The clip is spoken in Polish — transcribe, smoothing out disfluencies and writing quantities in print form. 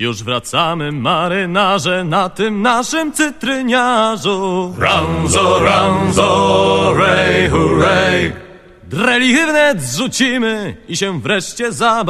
Już wracamy, marynarze, na tym naszym cytryniarzu. Ranzo, ranzo, rej, hurray. Dreli wnet zrzucimy i się wreszcie zabawimy.